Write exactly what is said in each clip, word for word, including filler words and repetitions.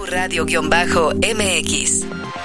W-Radio-M X.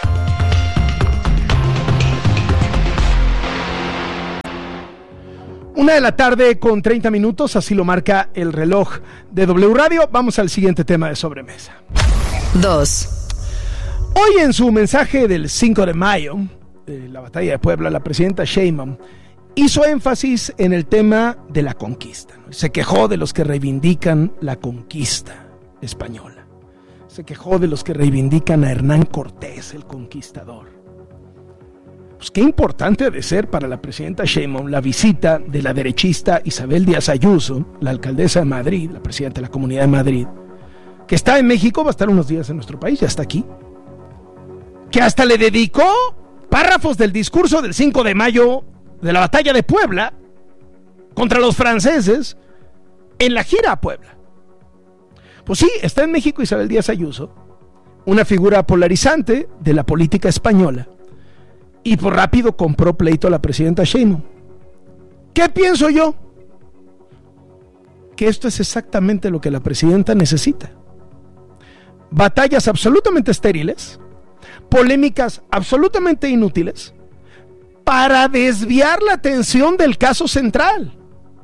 Una de la tarde con treinta minutos, así lo marca el reloj de W Radio. Vamos al siguiente tema de sobremesa. Dos. Hoy en su mensaje del cinco de mayo, de la batalla de Puebla, la presidenta Sheinbaum hizo énfasis en el tema de la conquista, ¿no? Se quejó de los que reivindican la conquista española. Se quejó de los que reivindican a Hernán Cortés, el conquistador. Pues qué importante ha de ser para la presidenta Sheinbaum la visita de la derechista Isabel Díaz Ayuso, la alcaldesa de Madrid, la presidenta de la Comunidad de Madrid, que está en México, va a estar unos días en nuestro país, ya está aquí, que hasta le dedicó párrafos del discurso del cinco de mayo de la batalla de Puebla contra los franceses en la gira a Puebla. Pues sí, está en México Isabel Díaz Ayuso, una figura polarizante de la política española, y por rápido compró pleito a la presidenta Sheinbaum. ¿Qué pienso yo? Que esto es exactamente lo que la presidenta necesita. Batallas absolutamente estériles, polémicas absolutamente inútiles, para desviar la atención del caso central.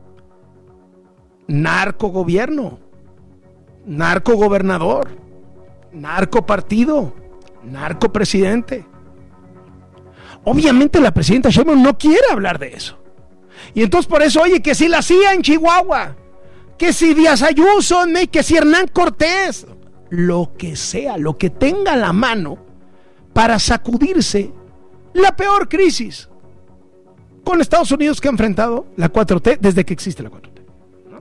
Narcogobierno, narcogobernador, narcopartido, narcopresidente. Obviamente la presidenta Sheinbaum no quiere hablar de eso. Y entonces por eso, oye, que si la C I A en Chihuahua, que si Díaz Ayuso, que si Hernán Cortés, lo que sea, lo que tenga a la mano para sacudirse la peor crisis con Estados Unidos que ha enfrentado la cuatro T desde que existe la cuatro T, ¿no?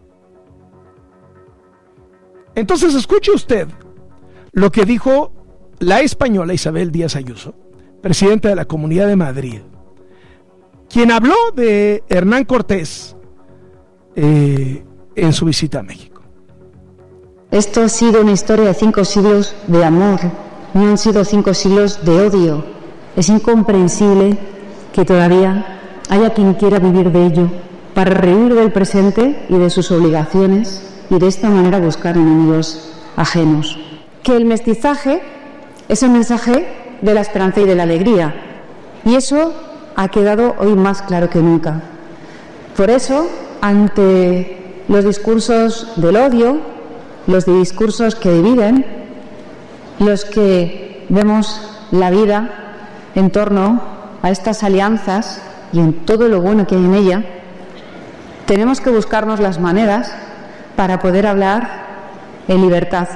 Entonces escuche usted lo que dijo la española Isabel Díaz Ayuso, presidenta de la Comunidad de Madrid, quien habló de Hernán Cortés eh, en su visita a México. Esto ha sido una historia de cinco siglos de amor, no han sido cinco siglos de odio. Es incomprensible que todavía haya quien quiera vivir de ello para reír del presente y de sus obligaciones y de esta manera buscar enemigos ajenos. Que el mestizaje es el mensaje de la esperanza y de la alegría, y eso ha quedado hoy más claro que nunca. Por eso, ante los discursos del odio, los discursos que dividen, los que vemos la vida en torno a estas alianzas y en todo lo bueno que hay en ella, tenemos que buscarnos las maneras para poder hablar en libertad.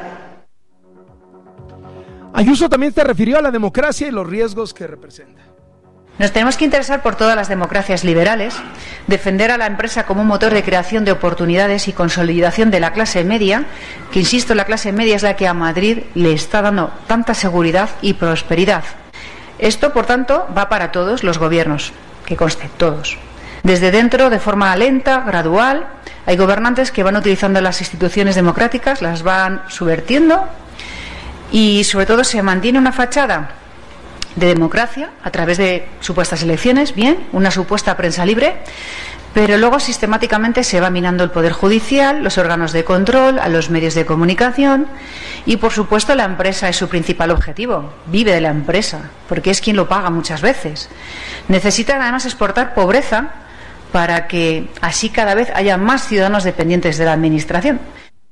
Ayuso también se refirió a la democracia y los riesgos que representa. Nos tenemos que interesar por todas las democracias liberales, defender a la empresa como un motor de creación de oportunidades y consolidación de la clase media, que insisto, la clase media es la que a Madrid le está dando tanta seguridad y prosperidad. Esto, por tanto, va para todos los gobiernos, que conste, todos. Desde dentro, de forma lenta, gradual, hay gobernantes que van utilizando las instituciones democráticas, las van subvertiendo, y sobre todo se mantiene una fachada de democracia a través de supuestas elecciones, bien, una supuesta prensa libre, pero luego sistemáticamente se va minando el poder judicial, los órganos de control, a los medios de comunicación, y por supuesto la empresa es su principal objetivo, vive de la empresa, porque es quien lo paga muchas veces. Necesitan además exportar pobreza para que así cada vez haya más ciudadanos dependientes de la administración.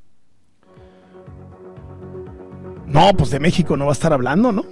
No, pues de México no va a estar hablando, ¿no?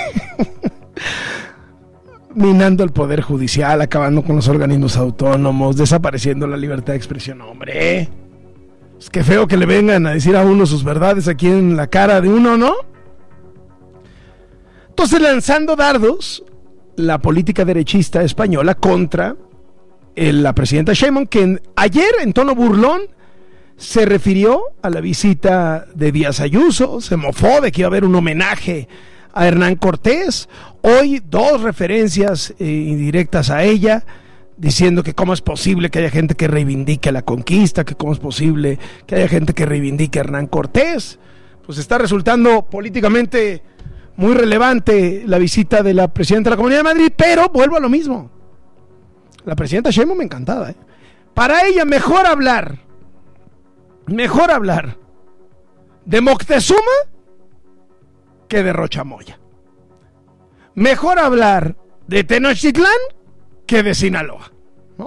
Minando el poder judicial, acabando con los organismos autónomos, desapareciendo la libertad de expresión. Hombre, es que feo que le vengan a decir a uno sus verdades aquí en la cara de uno, ¿no? Entonces, lanzando dardos, la política derechista española contra el, la presidenta Sheinbaum, que en, ayer, en tono burlón, se refirió a la visita de Díaz Ayuso, se mofó de que iba a haber un homenaje a Hernán Cortés. Hoy dos referencias eh, indirectas a ella, diciendo que cómo es posible que haya gente que reivindique la conquista, que cómo es posible que haya gente que reivindique a Hernán Cortés. Pues está resultando políticamente muy relevante la visita de la presidenta de la Comunidad de Madrid, pero vuelvo a lo mismo. La presidenta Sheinbaum me encantada, ¿eh? Para ella mejor hablar Mejor hablar de Moctezuma que de Rochamoya. Mejor hablar de Tenochtitlán que de Sinaloa.